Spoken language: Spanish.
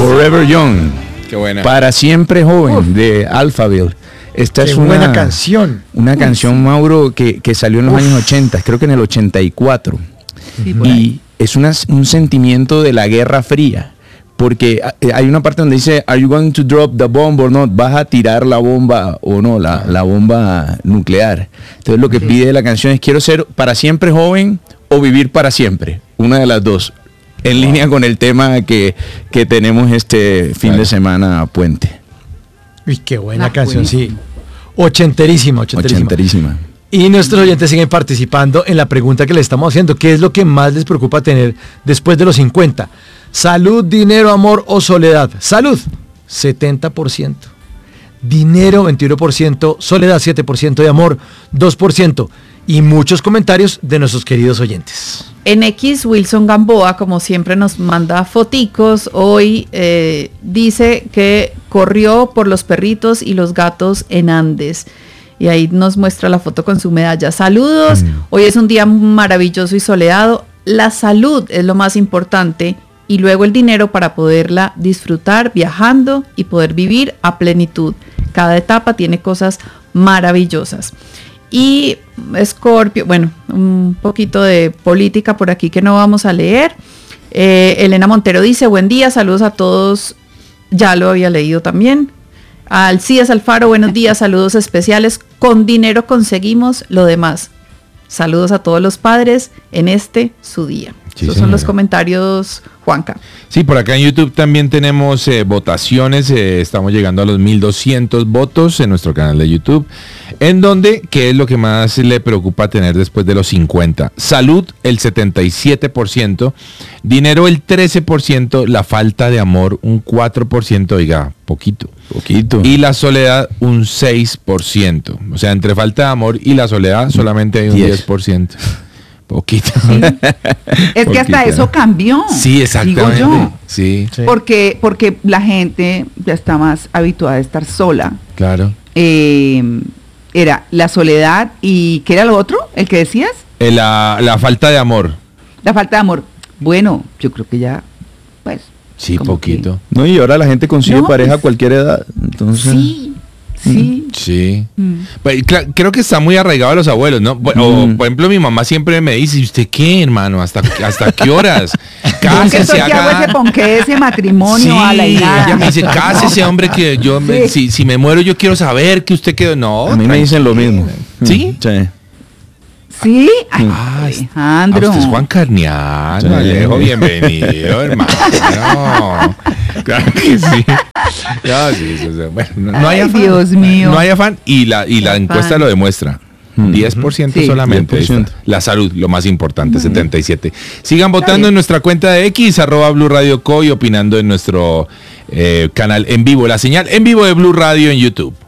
Forever Young. Qué buena. Para siempre joven, de Alphaville. Esta es una buena canción. Una canción, Mauro, que salió en los años 80, creo que en el 84. Sí, por Y ahí. es un sentimiento de la Guerra Fría. Porque hay una parte donde dice, ¿Are you going to drop the bomb or not? ¿Vas a tirar la bomba o no? La bomba nuclear. Entonces lo que pide la canción es, quiero ser para siempre joven o vivir para siempre. Una de las dos. En línea con el tema que tenemos este fin de semana puente. Uy, qué buena La canción, buena. sí. Ochenterísima. Ochenterísima. Y nuestros oyentes siguen participando en la pregunta que le estamos haciendo. ¿Qué es lo que más les preocupa tener después de los 50? Salud, dinero, amor o soledad. Salud, 70%. Dinero, 21%. Soledad, 7%. De amor, 2%. Y muchos comentarios de nuestros queridos oyentes. En X, Wilson Gamboa, como siempre, nos manda foticos. Hoy dice que corrió por los perritos y los gatos en Andes. Y ahí nos muestra la foto con su medalla. Saludos. Hoy es un día maravilloso y soleado. La salud es lo más importante. Y luego el dinero para poderla disfrutar viajando y poder vivir a plenitud. Cada etapa tiene cosas maravillosas. Y Escorpio, bueno, un poquito de política por aquí que no vamos a leer. Elena Montero dice, buen día, saludos a todos. Ya lo había leído también. Alcides Alfaro, buenos días, saludos especiales. Con dinero conseguimos lo demás. Saludos a todos los padres en su día. Sí, Esos son los señora. comentarios, Juanca. Sí, por acá en YouTube también tenemos votaciones. Estamos llegando a los 1,200 votos en nuestro canal de YouTube. En donde, ¿qué es lo que más le preocupa tener después de los 50? Salud, el 77%. Dinero, el 13%. La falta de amor, un 4%. Oiga, poquito. Y la soledad, un 6%. O sea, entre falta de amor y la soledad solamente hay un 10%. Poquito. Sí. Es que hasta Poquito. eso cambió. Sí, exactamente. Digo yo. Sí, Sí. Porque la gente ya está más habituada a estar sola. claro. Era la soledad y ¿qué era lo otro? ¿El que decías? La falta de amor. La falta de amor. Bueno, yo creo que ya, pues. Sí, como poquito. No, y ahora la gente consigue No, pareja pues, a cualquier edad. que- Entonces, sí, sí. Sí. Mm. Pues, creo que está muy arraigado a los abuelos, ¿no? O, por ejemplo, mi mamá siempre me dice, ¿y usted qué, hermano? ¿Hasta qué horas? Que Cásese, soy que hago ese haga... ponqué, ese matrimonio a la Sí, nada. ella me dice, cásese, hombre, que yo, Sí. si me muero, yo quiero saber que usted quedó. No, a mí me dicen lo mismo. ¿Sí? Sí. ¿Sí? Ay, Ah, Alejandro. usted es Juan Carniano, Sí. Alejo, bienvenido, hermano. Claro que sí. No, sí, bueno, no hay Ay, afán. Dios mío. No hay afán y la afán. encuesta lo demuestra. 10% Sí. solamente. 10%. La salud, lo más importante, 77. Sigan votando en nuestra cuenta de X, @Blue Radio Co, y opinando en nuestro canal en vivo, la señal en vivo de Blue Radio en YouTube.